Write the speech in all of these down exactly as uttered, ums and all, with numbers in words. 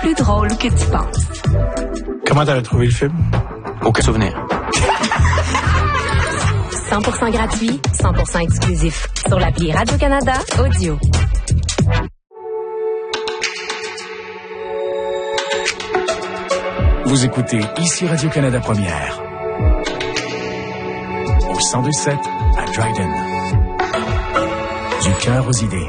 plus drôle que tu penses. Comment t'as trouvé le film? Aucun souvenir. cent pour cent gratuit, cent pour cent exclusif. Sur l'appli Radio-Canada Audio. Vous écoutez ici Radio-Canada Première. Au cent deux sept à Dryden. Du cœur aux idées.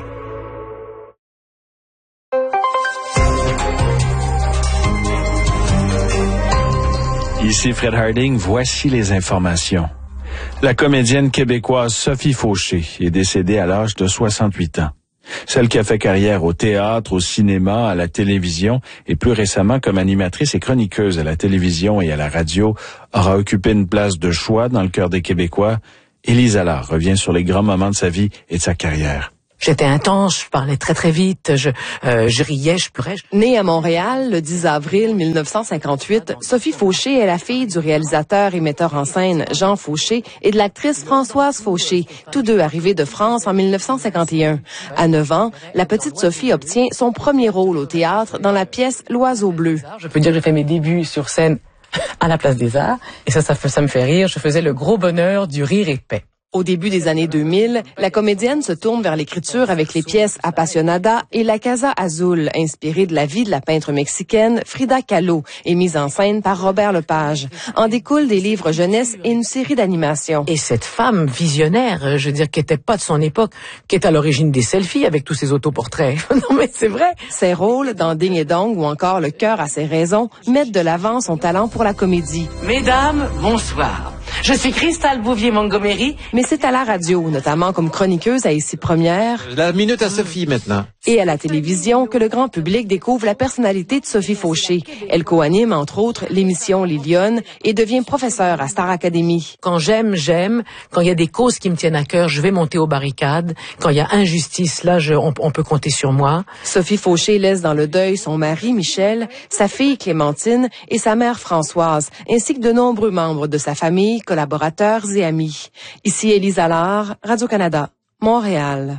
Ici Fred Harding, voici les informations. La comédienne québécoise Sophie Fauché est décédée à l'âge de soixante-huit ans. Celle qui a fait carrière au théâtre, au cinéma, à la télévision et plus récemment comme animatrice et chroniqueuse à la télévision et à la radio aura occupé une place de choix dans le cœur des Québécois. Élise Allard revient sur les grands moments de sa vie et de sa carrière. J'étais intense, je parlais très très vite, je, euh, je riais, je pleurais. Née à Montréal le dix avril mille neuf cent cinquante-huit, Sophie Fauché est la fille du réalisateur et metteur en scène Jean Fauché et de l'actrice Françoise Fauché, tous deux arrivés de France en mille neuf cent cinquante et un. À neuf ans, la petite Sophie obtient son premier rôle au théâtre dans la pièce L'Oiseau bleu. Je peux dire que j'ai fait mes débuts sur scène à la Place des Arts et ça, ça, ça me fait rire. Je faisais le gros bonheur du rire épais. Au début des années deux mille, la comédienne se tourne vers l'écriture avec les pièces Apasionada et La Casa Azul, inspirée de la vie de la peintre mexicaine Frida Kahlo et mise en scène par Robert Lepage. En découlent des livres jeunesse et une série d'animations. Et cette femme visionnaire, je veux dire, qui était pas de son époque, qui est à l'origine des selfies avec tous ces autoportraits. Non mais c'est vrai. Ses rôles dans Ding et Dong ou encore Le cœur a ses raisons mettent de l'avant son talent pour la comédie. Mesdames, bonsoir. Je suis Cristal Bouvier-Montgomery. Mais c'est à la radio, notamment comme chroniqueuse à Ici Première. La minute à Sophie maintenant. Et à la télévision que le grand public découvre la personnalité de Sophie Fauché. Elle co-anime, entre autres, l'émission Les Lyonnes et devient professeure à Star Academy. Quand j'aime, j'aime. Quand il y a des causes qui me tiennent à cœur, je vais monter aux barricades. Quand il y a injustice, là, je, on, on peut compter sur moi. Sophie Fauché laisse dans le deuil son mari, Michel, sa fille, Clémentine, et sa mère, Françoise, ainsi que de nombreux membres de sa famille, collaborateurs et amis. Ici Élise Allard, Radio-Canada, Montréal.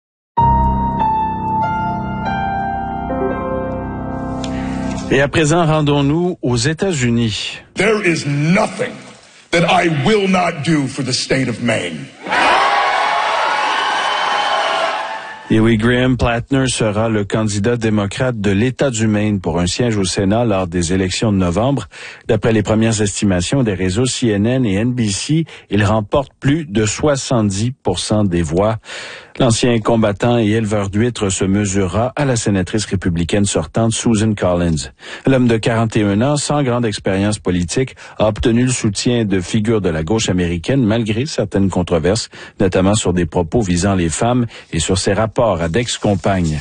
Et à présent, rendons-nous aux États-Unis. There is nothing that I will not do for the state of Maine. Et oui, Graham Plattner sera le candidat démocrate de l'État du Maine pour un siège au Sénat lors des élections de novembre. D'après les premières estimations des réseaux C N N et N B C, il remporte plus de soixante-dix pour cent des voix. L'ancien combattant et éleveur d'huîtres se mesurera à la sénatrice républicaine sortante Susan Collins. L'homme de quarante et un ans, sans grande expérience politique, a obtenu le soutien de figures de la gauche américaine malgré certaines controverses, notamment sur des propos visant les femmes et sur ses rapports à d'ex-compagnes.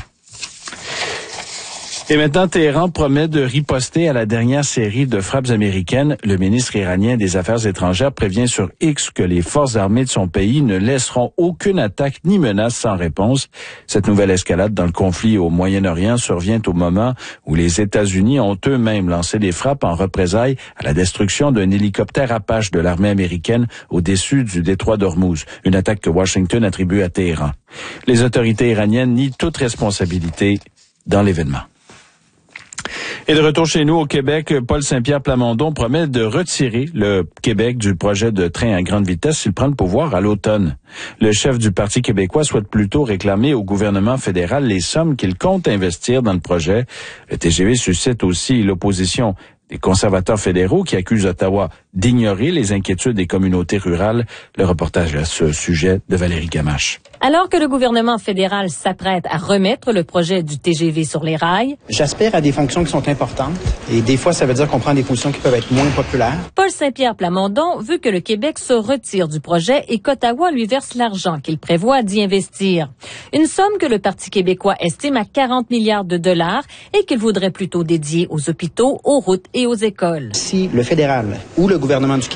Et maintenant, Téhéran promet de riposter à la dernière série de frappes américaines. Le ministre iranien des Affaires étrangères prévient sur X que les forces armées de son pays ne laisseront aucune attaque ni menace sans réponse. Cette nouvelle escalade dans le conflit au Moyen-Orient survient au moment où les États-Unis ont eux-mêmes lancé des frappes en représailles à la destruction d'un hélicoptère Apache de l'armée américaine au-dessus du détroit d'Ormuz, une attaque que Washington attribue à Téhéran. Les autorités iraniennes nient toute responsabilité dans l'événement. Et de retour chez nous au Québec, Paul Saint-Pierre Plamondon promet de retirer le Québec du projet de train à grande vitesse s'il prend le pouvoir à l'automne. Le chef du Parti québécois souhaite plutôt réclamer au gouvernement fédéral les sommes qu'il compte investir dans le projet. Le T G V suscite aussi l'opposition des conservateurs fédéraux qui accusent Ottawa d'ignorer les inquiétudes des communautés rurales. Le reportage à ce sujet de Valérie Gamache. Alors que le gouvernement fédéral s'apprête à remettre le projet du T G V sur les rails, j'aspire à des fonctions qui sont importantes et des fois ça veut dire qu'on prend des positions qui peuvent être moins populaires. Paul Saint-Pierre Plamondon veut que le Québec se retire du projet et qu'Ottawa lui verse l'argent qu'il prévoit d'y investir. Une somme que le Parti québécois estime à quarante milliards de dollars et qu'il voudrait plutôt dédier aux hôpitaux, aux routes et aux écoles. Si le fédéral ou le gouvernement du Québec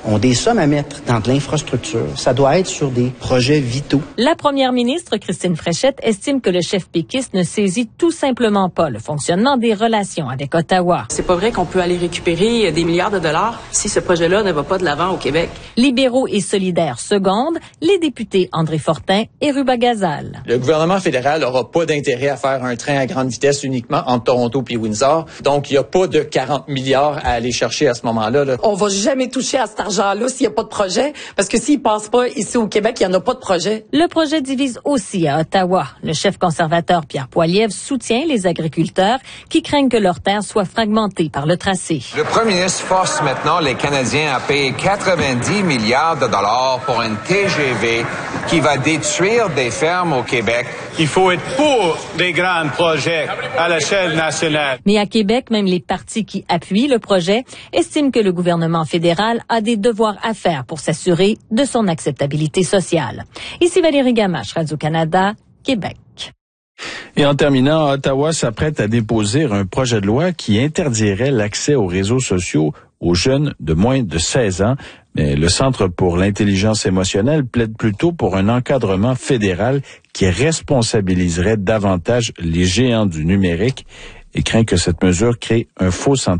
ont des sommes à mettre dans de l'infrastructure. Ça doit être sur des projets vitaux. La première ministre, Christine Fréchette, estime que le chef péquiste ne saisit tout simplement pas le fonctionnement des relations avec Ottawa. C'est pas vrai qu'on peut aller récupérer des milliards de dollars si ce projet-là ne va pas de l'avant au Québec. Libéraux et solidaires seconde, les députés André Fortin et Ruba Gazal. Le gouvernement fédéral n'aura pas d'intérêt à faire un train à grande vitesse uniquement entre Toronto puis Windsor. Donc, il n'y a pas de quarante milliards à aller chercher à ce moment-là. Là. On va jamais toucher à cet argent-là s'il n'y a pas de projet, parce que s'il passe pas ici au Québec, il n'y en a pas de projet. Le projet divise aussi à Ottawa. Le chef conservateur Pierre Poilievre soutient les agriculteurs qui craignent que leurs terres soient fragmentées par le tracé. Le premier ministre force maintenant les Canadiens à payer quatre-vingt-dix milliards de dollars pour un T G V qui va détruire des fermes au Québec. Il faut être pour des grands projets à l'échelle nationale. Mais à Québec, même les partis qui appuient le projet estiment que le gouvernement fédéral a des devoirs à faire pour s'assurer de son acceptabilité sociale. Ici Valérie Gamache, Radio-Canada, Québec. Et en terminant, Ottawa s'apprête à déposer un projet de loi qui interdirait l'accès aux réseaux sociaux aux jeunes de moins de seize ans. Mais le Centre pour l'intelligence émotionnelle plaide plutôt pour un encadrement fédéral qui responsabiliserait davantage les géants du numérique et craint que cette mesure crée un faux sentiment